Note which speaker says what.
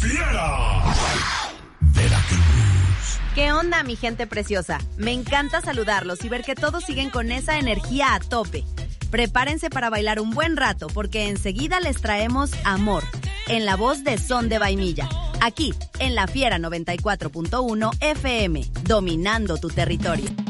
Speaker 1: Fiera. Veracruz.
Speaker 2: ¿Qué onda, mi gente preciosa? Me encanta saludarlos y ver que todos siguen con esa energía a tope. Prepárense para bailar un buen rato porque enseguida les traemos amor en la voz de Son de Vainilla. Aquí, en La Fiera 94.1 FM, dominando tu territorio.